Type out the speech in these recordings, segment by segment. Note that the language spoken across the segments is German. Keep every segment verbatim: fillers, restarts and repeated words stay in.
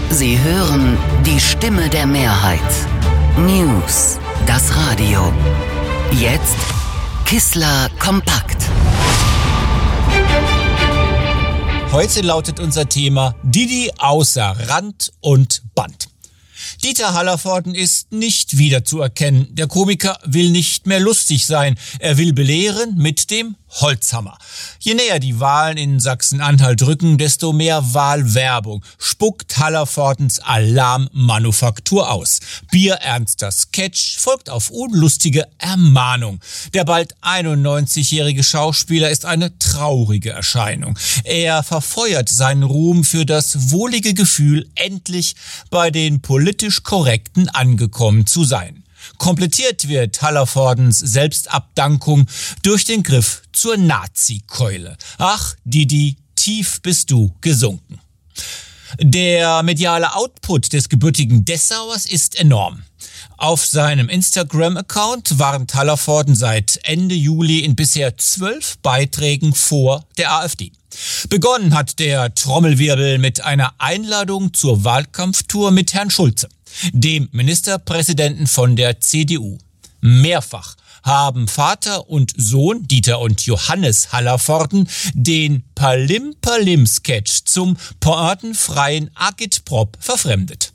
Sie hören die Stimme der Mehrheit. News, das Radio. Jetzt Kissler kompakt. Heute lautet unser Thema Didi außer Rand und Band. Dieter Hallervorden ist nicht wiederzuerkennen. Der Komiker will nicht mehr lustig sein. Er will belehren mit dem Holzhammer. Je näher die Wahlen in Sachsen-Anhalt rücken, desto mehr Wahlwerbung spuckt Hallervordens Alarmmanufaktur aus. Bierernster Sketch folgt auf unlustige Ermahnung. Der bald einundneunzigjährige Schauspieler ist eine traurige Erscheinung. Er verfeuert seinen Ruhm für das wohlige Gefühl, endlich bei den politisch Korrekten angekommen zu sein. Komplettiert wird Hallervordens Selbstabdankung durch den Griff zur Nazi-Keule. Ach, Didi, tief bist du gesunken. Der mediale Output des gebürtigen Dessauers ist enorm. Auf seinem Instagram-Account warnt Hallervorden seit Ende Juli in bisher zwölf Beiträgen vor der AfD. Begonnen hat der Trommelwirbel mit einer Einladung zur Wahlkampftour mit Herrn Schulze, dem Ministerpräsidenten von der C D U. Mehrfach haben Vater und Sohn Dieter und Johannes Hallervorden den Palim-Palim-Sketch zum pointenfreien Agitprop verfremdet.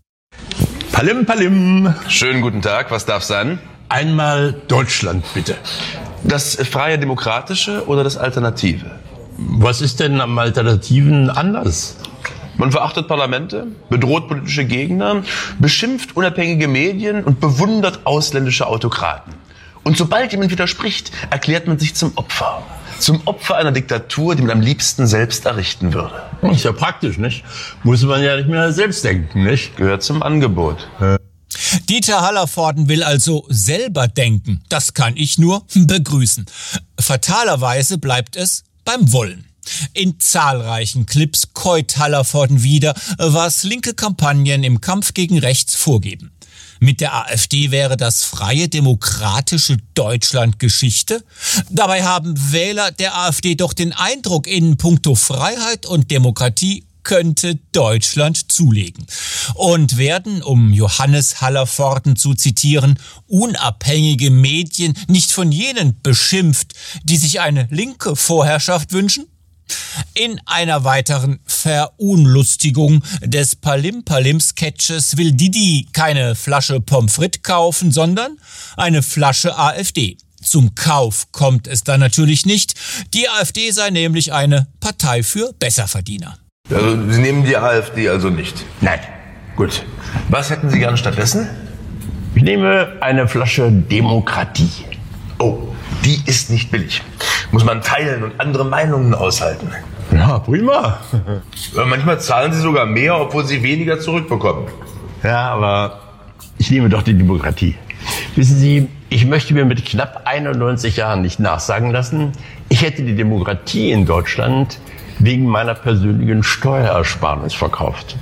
Palim, Palim. Schönen guten Tag, was darf sein? Einmal Deutschland, bitte. Das freie Demokratische oder das Alternative? Was ist denn am Alternativen anders? Man verachtet Parlamente, bedroht politische Gegner, beschimpft unabhängige Medien und bewundert ausländische Autokraten. Und sobald jemand widerspricht, erklärt man sich zum Opfer. Zum Opfer einer Diktatur, die man am liebsten selbst errichten würde. Ist ja praktisch, nicht? Muss man ja nicht mehr selbst denken, nicht? Gehört zum Angebot. Ja. Dieter Hallervorden will also selber denken. Das kann ich nur begrüßen. Fatalerweise bleibt es beim Wollen. In zahlreichen Clips käut Hallervorden wieder, was linke Kampagnen im Kampf gegen rechts vorgeben. Mit der AfD wäre das freie, demokratische Deutschland Geschichte. Dabei haben Wähler der AfD doch den Eindruck, in puncto Freiheit und Demokratie könnte Deutschland zulegen. Und werden, um Johannes Hallervorden zu zitieren, unabhängige Medien nicht von jenen beschimpft, die sich eine linke Vorherrschaft wünschen? In einer weiteren Verunlustigung des Palim-Palim-Sketches will Didi keine Flasche Pommes frites kaufen, sondern eine Flasche AfD. Zum Kauf kommt es dann natürlich nicht. Die AfD sei nämlich eine Partei für Besserverdiener. Also Sie nehmen die AfD also nicht? Nein. Gut. Was hätten Sie gern stattdessen? Ich nehme eine Flasche Demokratie. Oh, die ist nicht billig. Muss man teilen und andere Meinungen aushalten. Ja, prima. Manchmal zahlen Sie sogar mehr, obwohl Sie weniger zurückbekommen. Ja, aber ich nehme doch die Demokratie. Wissen Sie, ich möchte mir mit knapp einundneunzig Jahren nicht nachsagen lassen, ich hätte die Demokratie in Deutschland wegen meiner persönlichen Steuerersparnis verkauft.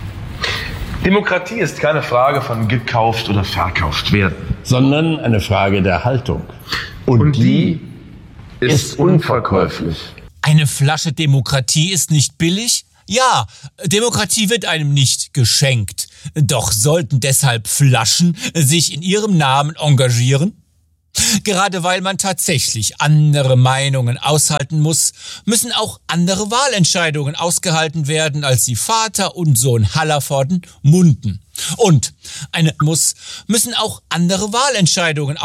Demokratie ist keine Frage von gekauft oder verkauft werden, sondern eine Frage der Haltung. Und, Und die, die ist unverkäuflich. Eine Flasche Demokratie ist nicht billig? Ja, Demokratie wird einem nicht geschenkt. Doch sollten deshalb Flaschen sich in ihrem Namen engagieren? Gerade weil man tatsächlich andere Meinungen aushalten muss, müssen auch andere Wahlentscheidungen ausgehalten werden, als sie Vater und Sohn Hallervorden munden. Und eine muss, müssen auch andere Wahlentscheidungen